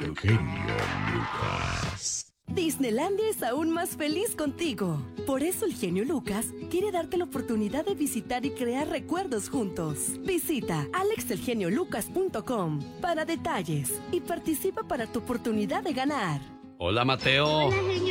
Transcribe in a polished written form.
El genio Lucas. Disneylandia es aún más feliz contigo. Por eso el genio Lucas quiere darte la oportunidad de visitar y crear recuerdos juntos. Visita alexelgeniolucas.com para detalles y participa para tu oportunidad de ganar. Hola, Mateo. Hola, genio